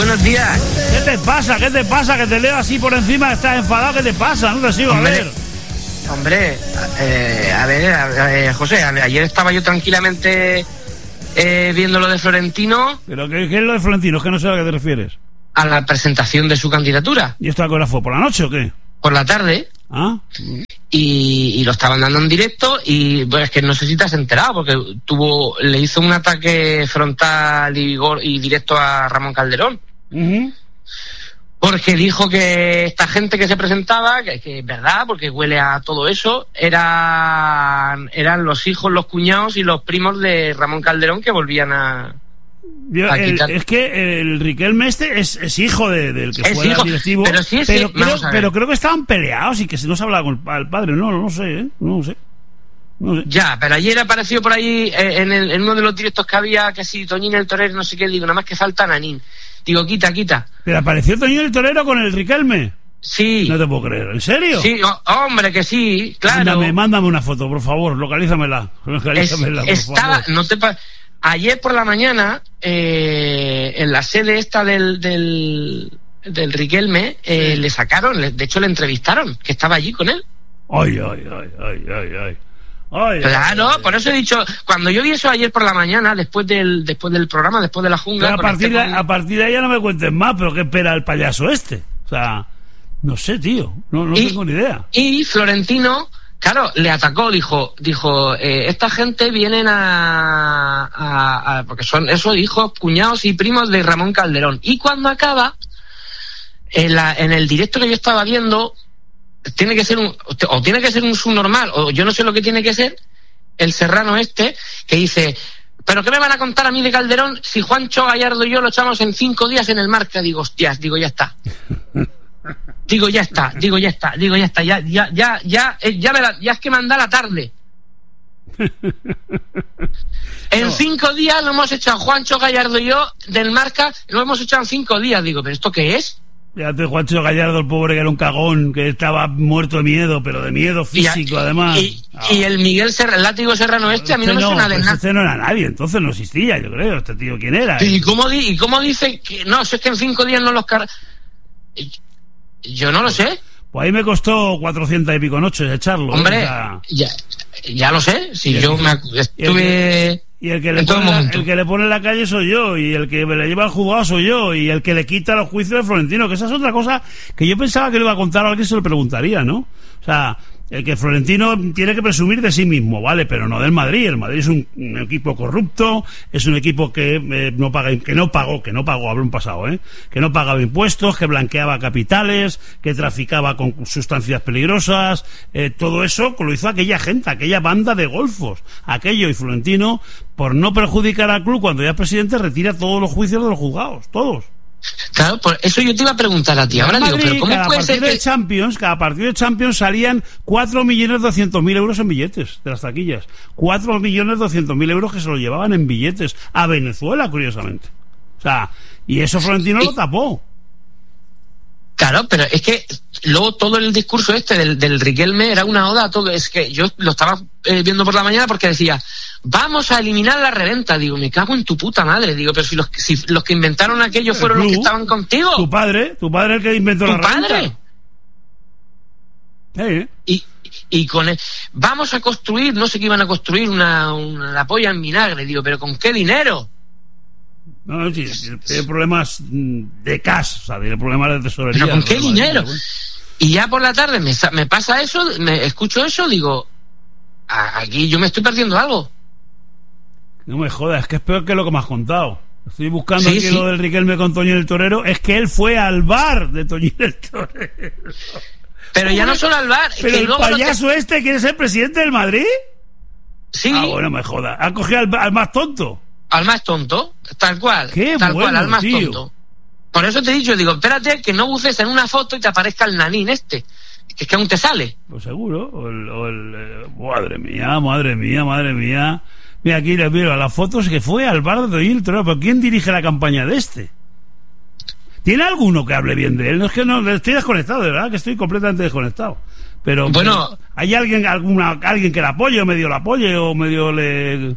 buenos días. ¿Qué te pasa? ¿Qué te pasa? Que te leo así por encima, estás enfadado. ¿Qué te pasa? No te sigo, a ver. Hombre, a ver, José, ayer estaba yo tranquilamente viendo lo de Florentino. ¿Pero qué es lo de Florentino? Es que no sé a qué te refieres. A la presentación de su candidatura. ¿Y esto a qué hora fue? ¿Por la noche o qué? Por la tarde. ¿Ah? Y lo estaban dando en directo y bueno, es que no sé si te has enterado porque le hizo un ataque frontal y directo a Ramón Calderón. Uh-huh. Porque dijo que esta gente que se presentaba, que es verdad, porque huele a todo eso, eran los hijos, los cuñados y los primos de Ramón Calderón que volvían a quitar. Es que el Riquelme es hijo del que fue el directivo, pero creo que estaban peleados y que no se hablaba con el padre. No sé. Ya, pero ayer apareció por ahí en uno de los directos que había, que si Toñín el Torero, no sé qué, digo, nada más que falta Nanín. Digo, quita. ¿Pero apareció Toñín el Torero con el Riquelme? Sí. No te puedo creer, ¿en serio? Sí, hombre, que sí, claro. Mándame una foto, por favor, localízamela, por favor. Ayer por la mañana, en la sede esta del Riquelme, le sacaron, de hecho le entrevistaron, que estaba allí con él. Ay. Claro, por eso he dicho, cuando yo vi eso ayer por la mañana, después del programa, después de la jungla... Pero a partir de ahí ya no me cuentes más, pero ¿qué espera el payaso este? O sea, no sé, tío, no tengo ni idea. Y Florentino, claro, le atacó, dijo, esta gente vienen porque son esos hijos, cuñados y primos de Ramón Calderón. Y cuando acaba, en el directo que yo estaba viendo... tiene que ser un subnormal, o yo no sé lo que tiene que ser, el serrano este, que dice, ¿pero qué me van a contar a mí de Calderón si Juancho Gallardo y yo lo echamos en 5 días en el Marca? Digo, hostias, ya está. Ya es que manda la tarde. En 5 días lo hemos echado Juancho Gallardo y yo del Marca, lo hemos echado en 5 días. Digo, ¿pero esto qué es? Fíjate, Juancho Gallardo, el pobre, que era un cagón, que estaba muerto de miedo, pero de miedo físico, además. Y el Miguel el látigo serrano a mí no me suena de nada. Este no era nadie, entonces no existía, yo creo. Este tío, ¿quién era? ¿Y cómo dice que no, si es que en 5 días no los yo no lo sé. Pues ahí me costó 400 y pico noches echarlo. Hombre, ya lo sé, si yo estuve... Y el que le pone en la calle soy yo, y el que me le lleva al juzgado soy yo, y el que le quita los juicios de Florentino, que esa es otra cosa que yo pensaba que le iba a contar a alguien, se lo preguntaría, ¿no? O sea, el que Florentino tiene que presumir de sí mismo, ¿vale? Pero no del Madrid. El Madrid es un equipo corrupto, es un equipo que no pagó, hablo en pasado, que no pagaba impuestos, que blanqueaba capitales, que traficaba con sustancias peligrosas, todo eso lo hizo aquella gente, aquella banda de golfos, y Florentino, por no perjudicar al club cuando ya es presidente, retira todos los juicios de los juzgados, todos. Claro, por eso yo te iba a preguntar a ti. Ahora Madrid, digo, pero ¿cómo puede ser que cada partido de Champions salían 4.200.000 euros en billetes de las taquillas? 4.200.000 euros que se lo llevaban en billetes a Venezuela, curiosamente. O sea, y eso Florentino lo tapó. Claro, pero es que luego todo el discurso del Riquelme era una oda a todo. Es que yo lo estaba viendo por la mañana porque decía, vamos a eliminar la reventa. Digo, me cago en tu puta madre. Digo, pero si los que inventaron aquello fueron los que estaban contigo. Tu padre el que inventó la reventa. Tu padre. Y con él, vamos a construir, no sé qué iban a construir, una polla en vinagre. Digo, pero ¿con qué dinero? No, sí, tiene problemas de cash, o sea, tiene problemas de tesorería. ¿Pero con qué dinero? Y ya por la tarde me pasa eso, me escucho eso, digo, aquí yo me estoy perdiendo algo. No me jodas, es que es peor que lo que me has contado. Estoy buscando aquí lo del Riquelme con Toñín el Torero. Es que él fue al bar de Toñín el Torero. Pero ya no solo al bar. ¿Pero el payaso este quiere ser presidente del Madrid? Sí. Bueno, me jodas. Ha cogido al más tonto. Al más tonto, tal cual. Al más tonto. Por eso te he dicho, digo, espérate que no buces en una foto y te aparezca el nanín que es que aún te sale. Pues seguro. Madre mía. Mira, aquí les veo a las fotos que fue al bar de Toñín el Torero. ¿Pero quién dirige la campaña de este? ¿Tiene alguno que hable bien de él? No es que no, estoy desconectado, de verdad, que estoy completamente desconectado. Pero, bueno, ¿hay alguien que le apoye o medio le apoye o medio le...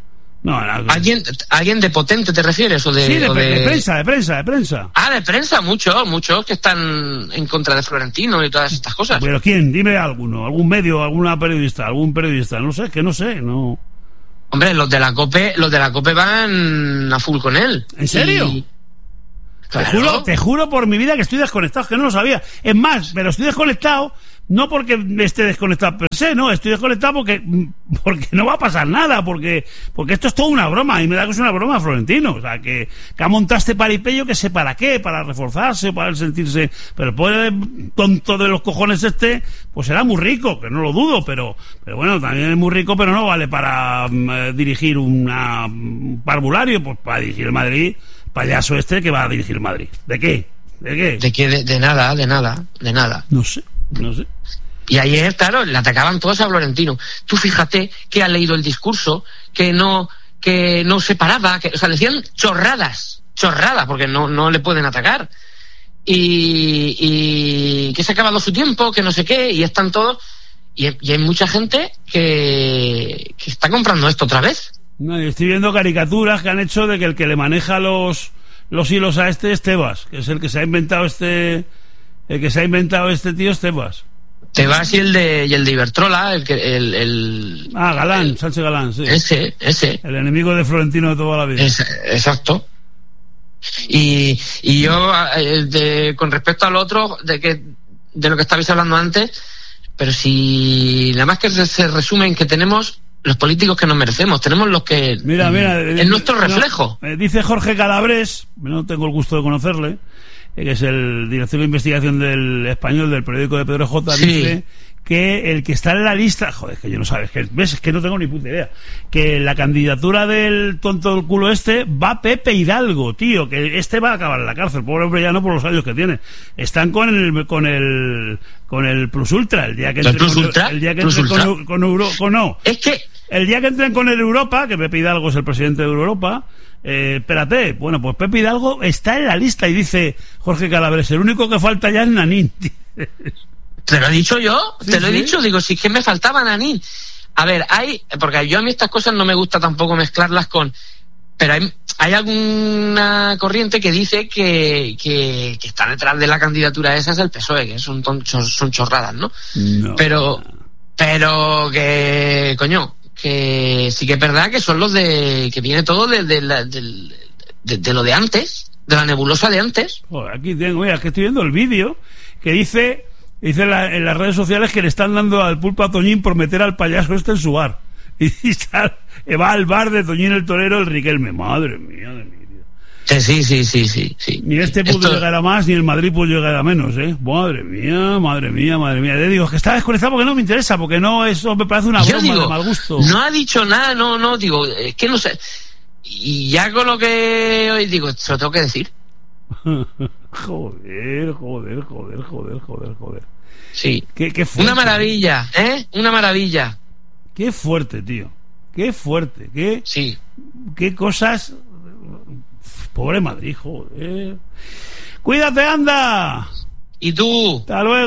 No, ¿Alguien de potente te refieres? Sí, de prensa. Ah, de prensa, muchos que están en contra de Florentino y todas estas cosas. ¿Pero quién? Dime alguno, algún medio, algún periodista, no sé. Hombre, los de la COPE van a full con él. ¿En serio? Claro. Te juro por mi vida que estoy desconectado, que no lo sabía. Es más, pero estoy desconectado no porque esté desconectado per se, no, estoy desconectado porque no va a pasar nada, porque esto es toda una broma, y me da que es una broma, Florentino. O sea, que ha montado este paripello que sé para qué, para reforzarse, para sentirse, pero el pobre tonto de los cojones pues será muy rico, que no lo dudo, pero bueno, también es muy rico, pero no vale para dirigir un parvulario, pues para dirigir el Madrid, payaso que va a dirigir el Madrid. ¿De qué? De nada. No sé. Y ayer, claro, le atacaban todos a Florentino. Tú fíjate que ha leído el discurso, que no se paraba, o sea, decían chorradas, porque no le pueden atacar. Y que se ha acabado su tiempo, que no sé qué, y están todos. Y hay mucha gente que está comprando esto otra vez. No, yo estoy viendo caricaturas que han hecho de que el que le maneja los hilos a es Tebas, que es el que se ha inventado este tío es Tebas. Tebas y el de Iberdrola, Galán, Sánchez Galán, sí. Ese. El enemigo de Florentino de toda la vida. Exacto. Y yo, con respecto al otro, de lo que estabais hablando antes, pero si nada más que se resume en que tenemos los políticos que nos merecemos, tenemos los que... Mira, es nuestro reflejo. Dice Jorge Calabres, no tengo el gusto de conocerle, que es el director de investigación del Español, del periódico de Pedro J, sí. Dice que el que está en la lista, joder, que yo no sabes, es que no tengo ni puta idea, que la candidatura del tonto del culo va Pepe Hidalgo, tío, que va a acabar en la cárcel, pobre hombre, ya no por los años que tiene. Están con el Plus Ultra, el día que entren el día que entren con el Europa, que Pepe Hidalgo es el presidente de Europa. Espérate, bueno, pues Pepe Hidalgo está en la lista y dice Jorge Calabres, el único que falta ya es Nanín. Te lo he dicho yo, sí, lo he dicho, digo, si es que me faltaba Nanín. A ver, porque yo a mí estas cosas no me gusta tampoco mezclarlas pero hay alguna corriente que dice que está detrás de la candidatura esa es el PSOE, que son chorradas, ¿no? Pero que, coño, que sí que es verdad que son los que viene todo de lo de antes, de la nebulosa de antes. Joder, aquí tengo, mira, que estoy viendo el vídeo que dice en las redes sociales que le están dando al pulpo a Toñín por meter al payaso en su bar. Y va al bar de Toñín el Torero, el Riquelme. Madre mía de mi vida. Sí. Ni pudo llegar a más, ni el Madrid pudo llegar a menos, ¿eh? Madre mía. Le digo, que está desconectado porque no me interesa, porque eso me parece una broma de mal gusto. No ha dicho nada, no, digo, es que no sé. Y ya con lo que hoy digo, se lo tengo que decir. Joder. Sí. Qué fuerte. Una maravilla, ¿eh? Una maravilla. Qué fuerte, tío. Qué fuerte. Sí. Qué cosas. Pobre Madrid, joder. Cuídate, anda. ¿Y tú? Hasta luego.